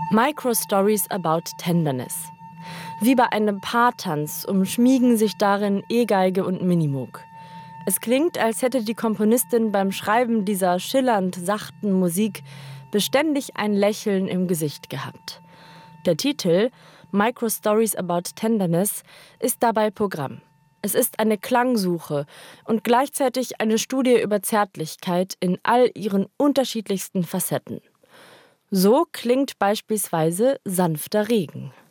Micro-Stories about Tenderness. Wie bei einem Paartanz umschmiegen sich darin E-Geige und Minimoog. Es klingt, als hätte die Komponistin beim Schreiben dieser schillernd sachten Musik beständig ein Lächeln im Gesicht gehabt. Der Titel Micro-Stories about Tenderness ist dabei Programm. Es ist eine Klangsuche und gleichzeitig eine Studie über Zärtlichkeit in all ihren unterschiedlichsten Facetten. So klingt beispielsweise sanfter Regen.